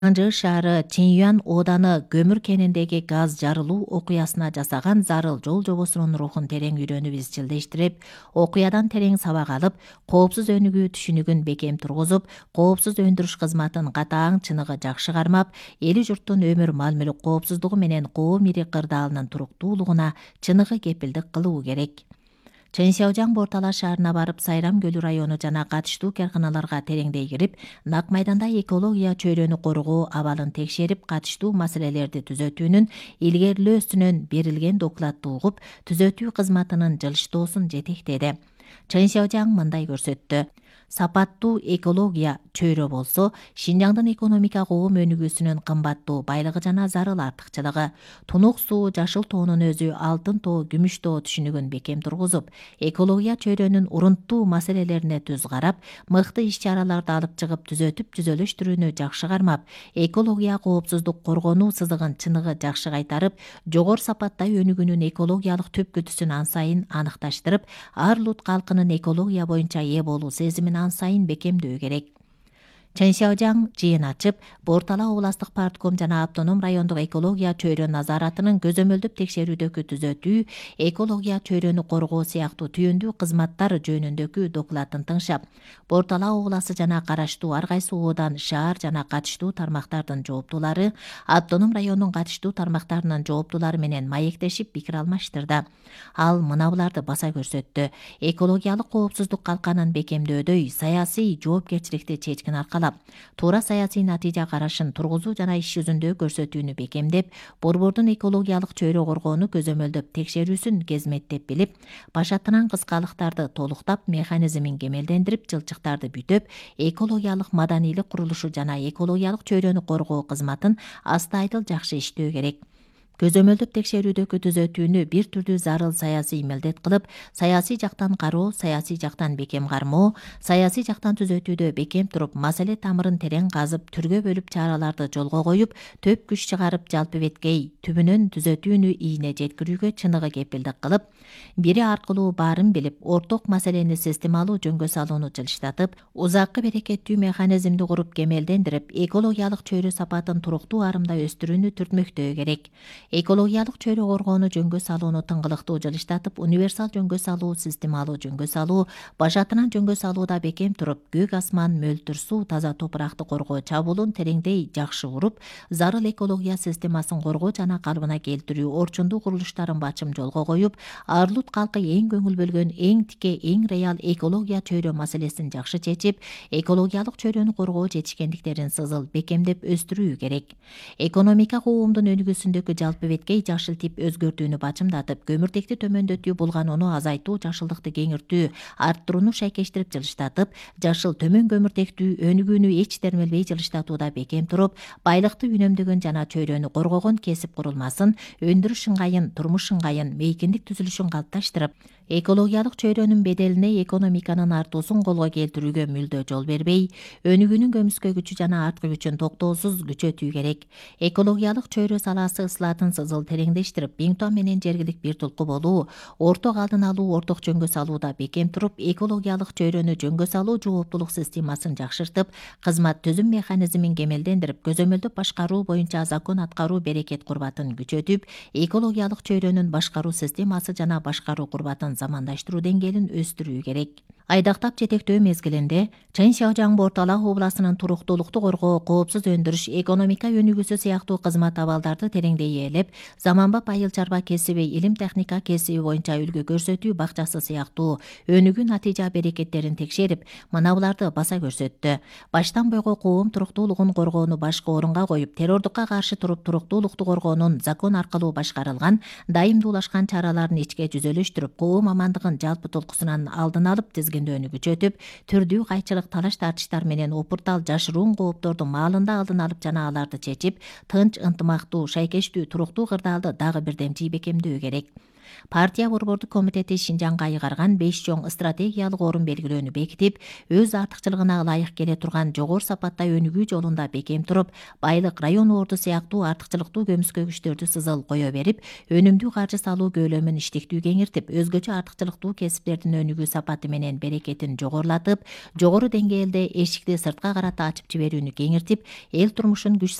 Анжы шаары Чинюан ооданы көмүр кеніндегі газ жарылуу окуясына жасаган зарыл жол жобосунун рухун терең үйрөнүп изчилдештирип, окуядан терең сабак алып, коопсуз өнүгүү түшүнүгүн бекем тургузуп, коопсуз өндүрүш кызматын катаң чыныгы жакшы кармап, эли журттун өмүр мал мүлүк коопсуздугу менен коом ири кырдаалынын туруктуулугуна чыныгы кепилдик кылуу керек. Чэньсяожаң Бортала шаарына барып, Сайрам көлү району жана катыштуу карканаларга тереңдей кирип, Нак майданда экология чөйрөнү коргоо абалын текшерип, катыштуу маселелерди түзөтүүнүн илгерилөөсүнөн берилген докладды угуп, түзөтүү кызматынын жылыштоосун жетектеди. Чэньсяожаң мындай көрсөттү. Сапаттуу экология чөйрө болсо, Шинжаңдын экономика коом өнүгүүсүнүн кымбаттуу байлыгы жана зарыл артыкчылыгы, тунук суу, жашыл тоонун өзү алтын тоо, күмүш тоо түшүнүгүн бекем тургузуп, экология чөйрөнүн урунттуу маселелерине түз карап, мыкты иш-чараларды алып чыгып, түзөтүп түзөлүштүрүүнү жакшы кармап, экология коопсуздук коргонуу сызыгын чыныгы жакшы кайтарып, жогору сапатта өнүгүүнүн экологиялык түпкүтүсүн ан сайын аныкташтырып, ар улут калкынын экология боюнча ээ болуу сезимин ан сайын бекемдөө керек. Чэньсяожаң жыйын ачып, Бортала областык партком жана автоном райондук экология чөйрө назаратынын көзөмөлдөп текшерүүдөгү түзөтүү, экология чөйрөнү коргоо сыяктуу түйүндүү кызматтар жөнүндөгү докладын тыңшап, Бортала областы жана караштуу ар кайсы оодан, шаар жана катыштуу тармактардын жооптулары, автоном райондун катыштуу тармактарынын жооптулары менен маектешип пикир алмаштырды. Ал мына буларды баса көрсөттү. Экологиялык коопсуздук калканын бекемдөөдөй саясий жоопкерчиликти чечкин аркалап, туура саясий натыйжа карашын тургузуу жана иш жүзүндө көрсөтүүнү бекемдеп, борбордун экологиялык чөйрө коргоону көзөмөлдөп текшерүүсүн кезметтеп билип, башатынан кыскалыктарды толуктап, механизмин кемелдендирип, жылчыктарды бүтөп, экологиялык маданийлик курулушу жана экологиялык чөйрөнү коргоо кызматын астайдыл жакшы иштөө керек. Көзөмөлдөп текшерүүдөгү түзөтүүнү бир түрдүү зарыл саясий милдет кылып, саясий жактан кароо, саясий жактан бекем кармоо, саясий жактан түзөтүүдө бекем туруп, маселе тамырын терең казып, түргө бөлүп чараларды жолго коюп, төп күч чыгарып, жалпы беткей түбүнөн түзөтүүнү ийине жеткирүүгө чыныгы кепилдик кылып, бири аркылуу баарын билип, орток маселени системалуу жөнгө салууну жылыштатып, узаккы берекеттүү механизмди куруп кемелдендирип, экологиялык чөйрө сапатын туруктуу арымда өстүрүүнү түртмөктөө керек. Экологиялык чөйрө коргоону жөнгө салууну тыңгылыктуу жылыштатып, универсал жөнгө салуу, системалуу жөнгө салуу, башатынан жөнгө салууда бекем туруп, көк асман, мөлтүр суу, таза топуракты коргоо чабуулун тереңдей жакшы уруп, зарыл экология системасын коргоо жана калыбына келтирүү орчундуу курулуштарын бачым жолго коюп, ар улут калкы эң көңүл бөлгөн, эң тике, эң реал экология чөйрө маселесин жакшы чечип, экологиялык чөйрөнү коргоо жетишкендиктерин сызыл бекемдеп өстүрүү керек. Экономика коомдун өнүгүүсүндөгү жалпы беткей жашыл тип өзгөртүүнү бачымдатып, көмүртекти төмөндөтүү, булганууну азайтуу, жашылдыкты кеңиртүү, арттырууну шайкештирип жылыштатып, жашыл төмөн көмүртектүү өнүгүүнү эч термелбей жылыштатууда бекем туруп, байлыкты үнөмдөгөн жана чөйрөнү коргогон кесип курулмасын, өндүрүш ыңгайын, турмуш ыңгайын, мейкиндик түзүлүшүн калыпташтырып, экологиялык чөйрөнүн беделине экономиканын артуусун колго келтирүүгө мүлдө жол бербей, өнүгүүнүн көмүскө күчү жана арткы күчүн токтоосуз күчөтүү керек. Экологиялык чөйрө салаасы ыслаатын сызыл тереңдештирип, Биңтуан менен жергилик бир тулку болуу, орток алдын алуу, орток жөнгө салууда бекем туруп, экологиялык чөйрөнү жөнгө салуу жооптулук системасын жакшыртып, кызмат түзүм механизмин кемелдендирип, көзөмөлдөп башкаруу боюнча закон аткаруу берекет курбатын күчөтүп, экологиялык чөйрөнүн башкаруу системасы жана башкаруу курбатын замандаштыруу деңгээлин өстүрүү керек. Айдактап жетектөө мезгилинде Чэньсяожаң Бортала областынын туруктуулукту коргоо, коопсуз өндүрүш, экономика өнүгүүсү сыяктуу кызмат абалдарды тереңдей ээлеп, заманбап айыл чарба кесиби, илим техника кесиби боюнча үлгү көрсөтүү бакчасы сыяктуу өнүгүү натыйжа берекеттерин текшерип, мына буларды баса көрсөттү. Баштан бойго коом туруктуулугун коргоону башкы орунга коюп, террордукка каршы туруп, туруктуулукту коргоонун закон аркылуу башкарылган дайымдуулашкан чараларын ичке жүзөлөштүрүп, коом амандыгын жалпы толкусунан алдын алып, тизгиндөөнү күчөтүп, түрдүү кайчылык, талаш тартыштар менен опуртал жашыруун коопторду маалында алдын алып жана аларды чечип, тынч, ынтымактуу, шайкештүү, туруктуу кырдаалды дагы бирдем бекемдөө керек. Партия борбордук комитети Шинжаңга айгарган 5 чоң стратегиялык орун белгилөөнү бекитип, өз артыкчылыгына ылайык келе турган жогору сапатта өнүгүү жолунда бекем туруп, байлык, район орду сыяктуу артыкчылыктуу көмүскө күчтөрдү сызыл кое берип, өнүмдүү каржы салуу көөлөмүн иштиктүү кеңиртип, өзгөчө артыкчылыктуу кесиптердин өнүгүү сапаты менен берекетин жогорулатып, жогору деңгээлде эшикти сыртка карата ачып жиберүүнү кеңиртип, эл турмушун күч